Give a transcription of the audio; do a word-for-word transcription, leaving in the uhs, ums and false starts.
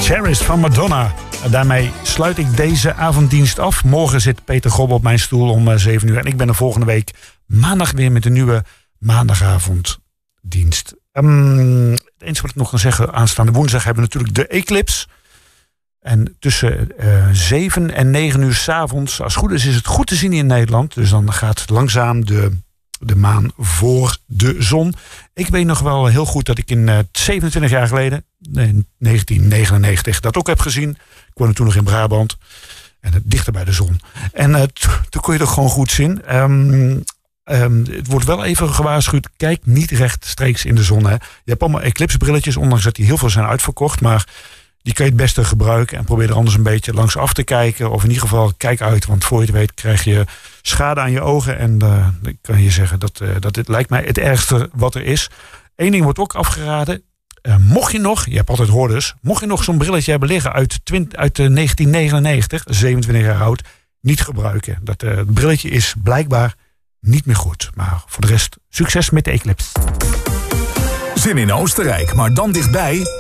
Cherished van Madonna. En daarmee sluit ik deze avonddienst af. Morgen zit Peter Grob op mijn stoel om zeven uur. En ik ben er volgende week maandag weer met een nieuwe maandagavonddienst. Um, het enige wat ik nog kan zeggen, aanstaande woensdag hebben we natuurlijk de Eclipse. En tussen uh, zeven en negen uur 's avonds, als het goed is, is het goed te zien in Nederland. Dus dan gaat langzaam de, de maan voor de zon. Ik weet nog wel heel goed dat ik in uh, zevenentwintig jaar geleden, in negentien negenennegentig, dat ook heb gezien. Ik woonde toen nog in Brabant. En uh, dichter bij de zon. En uh, t- toen kon je er gewoon goed zien. Um, Um, het wordt wel even gewaarschuwd. Kijk niet rechtstreeks in de zon. Hè. Je hebt allemaal eclipsebrilletjes, ondanks dat die heel veel zijn uitverkocht. Maar die kan je het beste gebruiken. En probeer er anders een beetje langs af te kijken. Of in ieder geval kijk uit. Want voor je het weet krijg je schade aan je ogen. En uh, dan kan je zeggen dat, uh, dat dit lijkt mij het ergste wat er is. Eén ding wordt ook afgeraden. Uh, mocht je nog, je hebt altijd hoorders. Mocht je nog zo'n brilletje hebben liggen uit, twintig, uit uh, negentien negenennegentig. zevenentwintig jaar oud. Niet gebruiken. Dat uh, het brilletje is blijkbaar niet meer goed. Maar voor de rest, succes met de Eclipse. Zin in Oostenrijk, maar dan dichtbij?